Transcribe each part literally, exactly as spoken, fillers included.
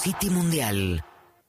City Mundial.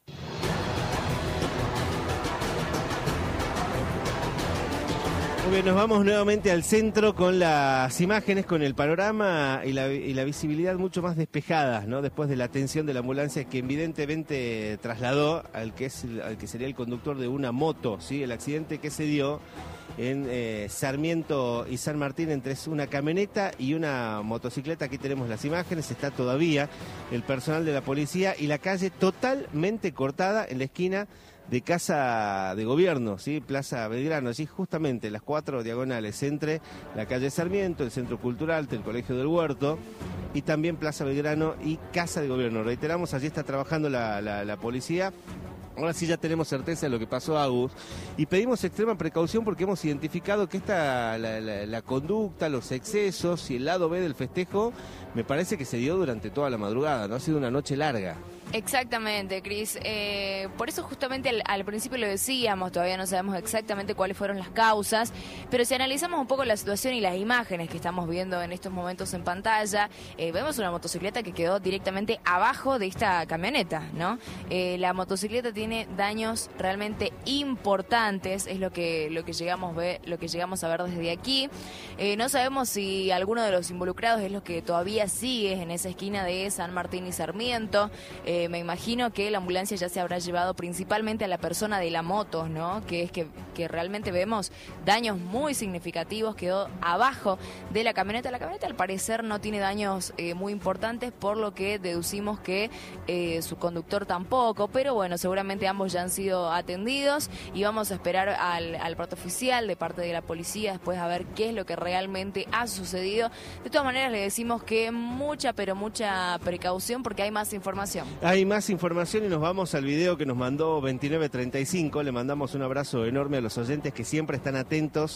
Muy bien, nos vamos nuevamente al centro con las imágenes, con el panorama y la, y la visibilidad mucho más despejadas, ¿no? Después de la atención de la ambulancia que evidentemente trasladó al que es al que sería el conductor de una moto, ¿sí? El accidente que se dio en eh, Sarmiento y San Martín entre una camioneta y una motocicleta. Aquí tenemos las imágenes, está todavía el personal de la policía y la calle totalmente cortada en la esquina de Casa de Gobierno, ¿sí? Plaza Belgrano, allí justamente las cuatro diagonales entre la calle Sarmiento, el Centro Cultural, el Colegio del Huerto y también Plaza Belgrano y Casa de Gobierno. Reiteramos, allí está trabajando la, la, la policía. Ahora sí ya tenemos certeza de lo que pasó a Agus y pedimos extrema precaución porque hemos identificado que esta la, la, la conducta, los excesos y el lado B del festejo me parece que se dio durante toda la madrugada, ¿no? Ha sido una noche larga. Exactamente, Cris. Eh, por eso justamente al, al principio lo decíamos, todavía no sabemos exactamente cuáles fueron las causas, pero si analizamos un poco la situación y las imágenes que estamos viendo en estos momentos en pantalla, eh, vemos una motocicleta que quedó directamente abajo de esta camioneta, ¿no? Eh, la motocicleta tiene daños realmente importantes, es lo que lo que llegamos ver, lo que llegamos a ver desde aquí. Eh, no sabemos si alguno de los involucrados es lo que todavía sigue en esa esquina de San Martín y Sarmiento. Eh, me imagino que la ambulancia ya se habrá llevado principalmente a la persona de la moto, ¿no? Que es que, que realmente vemos daños muy significativos, quedó abajo de la camioneta. La camioneta al parecer no tiene daños eh, muy importantes, por lo que deducimos que eh, su conductor tampoco, pero bueno, seguramente ambos ya han sido atendidos y vamos a esperar al, al parte oficial de parte de la policía después a ver qué es lo que realmente ha sucedido. De todas maneras le decimos que mucha, pero mucha precaución porque hay más información. Hay más información y nos vamos al video que nos mandó veintinueve treinta y cinco. Le mandamos un abrazo enorme a los oyentes que siempre están atentos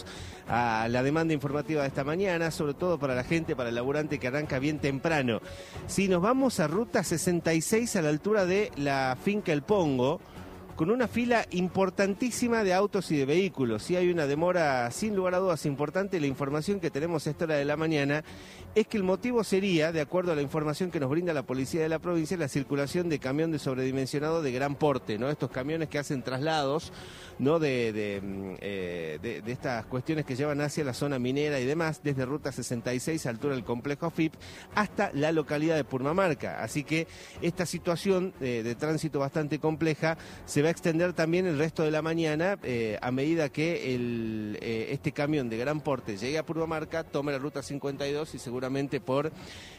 a la demanda informativa de esta mañana, sobre todo para la gente, para el laburante que arranca bien temprano. Si nos vamos a ruta sesenta y seis a la altura de la finca El Pongo, con una fila importantísima de autos y de vehículos. Sí hay una demora sin lugar a dudas importante. La información que tenemos a esta hora de la mañana es que el motivo sería, de acuerdo a la información que nos brinda la policía de la provincia, la circulación de camión de sobredimensionado de gran porte, ¿no? Estos camiones que hacen traslados, ¿no? de, de, eh, de, de estas cuestiones que llevan hacia la zona minera y demás, desde ruta sesenta y seis, altura del complejo F I P, hasta la localidad de Purmamarca. Así que esta situación eh, de tránsito bastante compleja se va a extender también el resto de la mañana eh, a medida que el, eh, este camión de gran porte llegue a Purmamarca, tome la ruta cincuenta y dos y seguramente por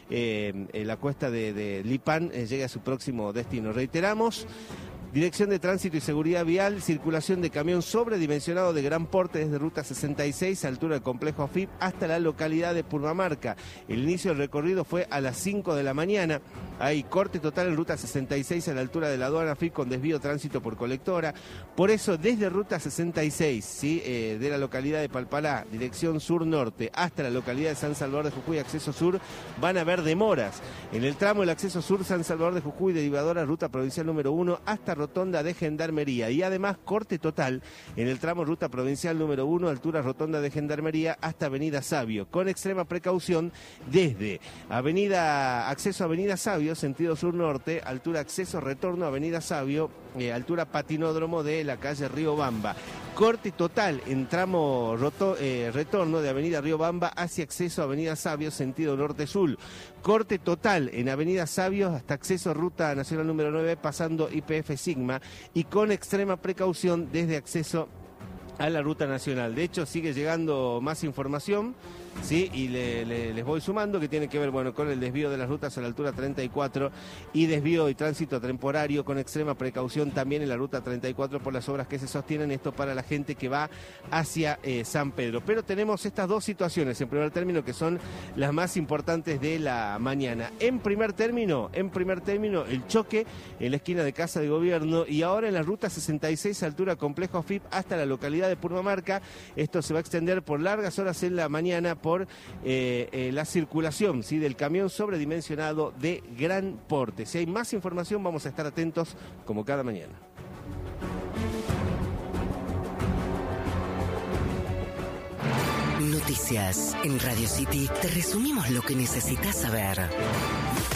eh, la cuesta de, de Lipán eh, llegue a su próximo destino. Reiteramos, Dirección de Tránsito y Seguridad Vial, circulación de camión sobredimensionado de gran porte desde ruta sesenta y seis, altura del complejo F I P, hasta la localidad de Purmamarca. El inicio del recorrido fue a las cinco de la mañana. Hay corte total en ruta sesenta y seis a la altura de la aduana F I P con desvío tránsito por colectora. Por eso, desde ruta sesenta y seis, ¿sí? eh, de la localidad de Palpalá, dirección sur-norte, hasta la localidad de San Salvador de Jujuy, acceso sur, van a haber demoras. En el tramo del acceso sur, San Salvador de Jujuy, derivadora ruta provincial número uno, hasta Rotonda de Gendarmería, y además corte total en el tramo ruta provincial número uno, altura Rotonda de Gendarmería hasta Avenida Sabio, con extrema precaución desde Avenida acceso a Avenida Sabio, sentido sur-norte, altura acceso retorno a Avenida Sabio, eh, altura patinódromo de la calle Río Bamba. Corte total en tramo roto, eh, retorno de Avenida Río Bamba hacia acceso a Avenida Sabio, sentido norte-sur. Corte total en Avenida Sabio hasta acceso a Ruta Nacional número nueve, pasando I P F Sigma, y con extrema precaución desde acceso a la Ruta Nacional. De hecho, sigue llegando más información, ¿sí? Y le, le, les voy sumando que tiene que ver, bueno, con el desvío de las rutas a la altura treinta y cuatro y desvío y tránsito temporario con extrema precaución también en la ruta treinta y cuatro por las obras que se sostienen. Esto para la gente que va hacia eh, San Pedro. Pero tenemos estas dos situaciones, en primer término, que son las más importantes de la mañana. En primer término, en primer término, el choque en la esquina de Casa de Gobierno, y ahora en la ruta sesenta y seis, altura complejo F I P, hasta la localidad de Purmamarca. Esto se va a extender por largas horas en la mañana por eh, eh, la circulación, ¿sí? del camión sobredimensionado de gran porte. Si hay más información, vamos a estar atentos como cada mañana. Noticias en Radio City. Te resumimos lo que necesitas saber.